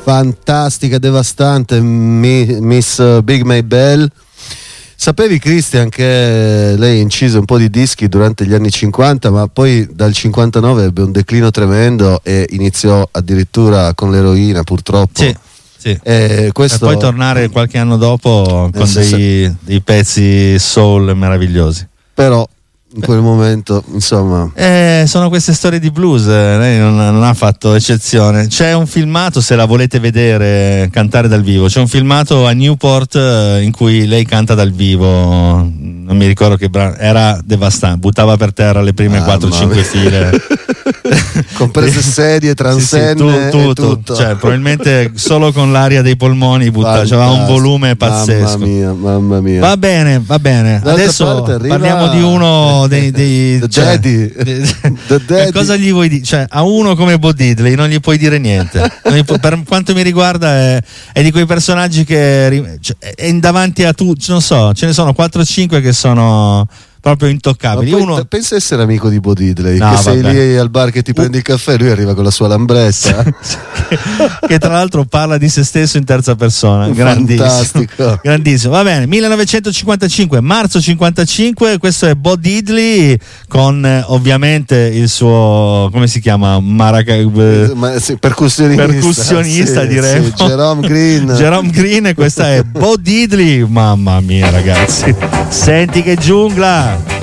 fantastica, devastante, Miss Big Maybelle. Sapevi, Christian, che lei incise un po' di dischi durante gli anni 50, ma poi dal 59 ebbe un declino tremendo e iniziò addirittura con l'eroina, purtroppo. Sì. Questo... E poi tornare qualche anno dopo con dei pezzi soul meravigliosi. Però in quel momento, insomma, sono queste storie di blues, lei non ha fatto eccezione. C'è un filmato, se la volete vedere cantare dal vivo, c'è un filmato a Newport in cui lei canta dal vivo, non mi ricordo che brano, era devastante, buttava per terra le prime 4-5 file comprese sedie, transenne, tutto. Cioè, probabilmente solo con l'aria dei polmoni c'aveva un volume pazzesco. Mamma mia. Va bene. Adesso parliamo di uno dei Daddy. Cosa gli vuoi dire? Cioè, a uno come Bo Diddley non gli puoi dire niente. Per quanto mi riguarda è di quei personaggi che è davanti a tu, non so, ce ne sono 4-5 che sono proprio intoccabili. Uno pensa essere amico di Bo Diddley, no, che sei lì al bar che ti prendi il caffè, lui arriva con la sua lambretta che tra l'altro parla di se stesso in terza persona. Fantastico. Grandissimo. Va bene, 1955, marzo 55, questo è Bo Diddley con ovviamente il suo, come si chiama, percussionista direi, sì, Jerome Green, e questa è Bo Diddley. Mamma mia ragazzi, senti che giungla.